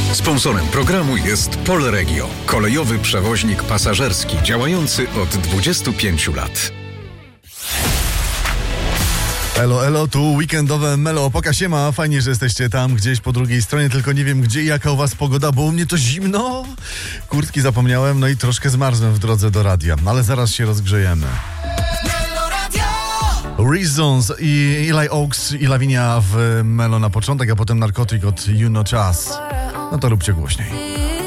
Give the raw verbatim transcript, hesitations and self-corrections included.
Sponsorem programu jest Polregio, kolejowy przewoźnik pasażerski działający od dwudziestu pięciu lat. Elo, elo, tu weekendowe Melo Opoka. Siema, fajnie, że jesteście tam gdzieś po drugiej stronie, tylko nie wiem gdzie i jaka u was pogoda, bo u mnie to zimno. Kurtki zapomniałem, no i troszkę zmarzłem w drodze do radia, ale zaraz się rozgrzejemy. Reasons i Eli Oaks i Lavinia w Melo na początek, a potem Narcotic od You Know Us. No to róbcie głośniej.